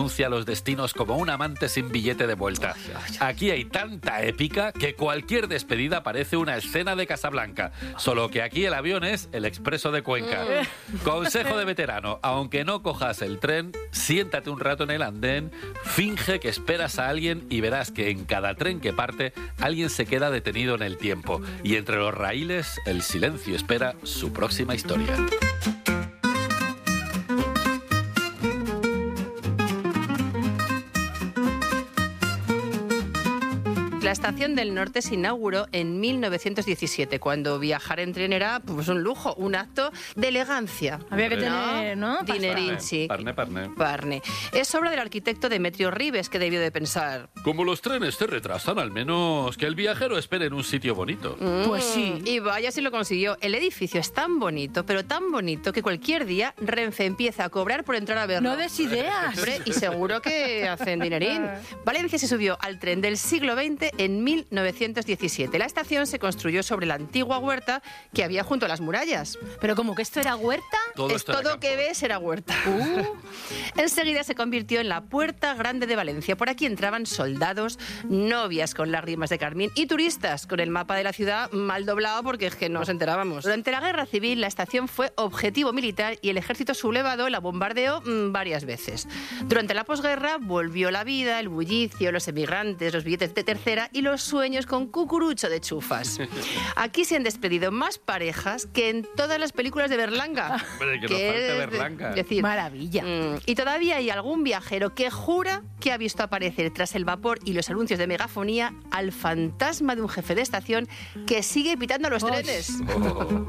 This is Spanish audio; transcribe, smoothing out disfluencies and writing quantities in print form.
anuncia los destinos como un amante sin billete de vuelta. Aquí hay tanta épica que cualquier despedida parece una escena de Casablanca, solo que aquí el avión es el Expreso de Cuenca. Consejo de veterano: aunque no cojas el tren, siéntate un rato en el andén, finge que esperas a alguien y verás que en cada tren que parte alguien se queda detenido en el tiempo, y entre los raíles el silencio espera su próxima historia. La Estación del Norte se inauguró en 1917, cuando viajar en tren era pues, un lujo, un acto de elegancia. Había que tener, ¿no? Dinerinchi. Parne. Es obra del arquitecto Demetrio Ribes, que debió de pensar: como los trenes se retrasan, al menos que el viajero espere en un sitio bonito. Pues sí. Y vaya si lo consiguió. El edificio es tan bonito, pero tan bonito, que cualquier día Renfe empieza a cobrar por entrar a verlo. No des ideas. Hombre, y seguro que hacen dinerín. Valencia se subió al tren del siglo XX en 1917. La estación se construyó sobre la antigua huerta que había junto a las murallas. ¿Pero como que esto era huerta? Todo que ves era huerta. Enseguida se convirtió en la Puerta Grande de Valencia. Por aquí entraban soldados, novias con lágrimas de carmín y turistas con el mapa de la ciudad mal doblado porque es que no nos enterábamos. Durante la Guerra Civil la estación fue objetivo militar y el ejército sublevado la bombardeó varias veces. Durante la posguerra volvió la vida, el bullicio, los emigrantes, los billetes de tercera y los sueños con cucurucho de chufas. Aquí se han despedido más parejas que en todas las películas de Berlanga. Hombre, que no falte Berlanga. Decir, maravilla. Y todavía hay algún viajero que jura que ha visto aparecer tras el vapor y los anuncios de megafonía al fantasma de un jefe de estación que sigue pitando los trenes.